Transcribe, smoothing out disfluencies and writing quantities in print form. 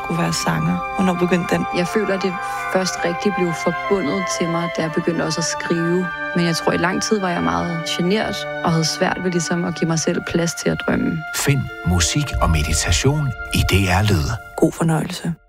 skulle være sanger? Hvornår begyndte den? Jeg føler, at det først rigtig blev forbundet til mig, da jeg begyndte også at skrive. Men jeg tror, i lang tid var jeg meget genert og havde svært ved ligesom at give mig selv plads til at drømme. Find musik og meditation i DR Lyd. God fornøjelse.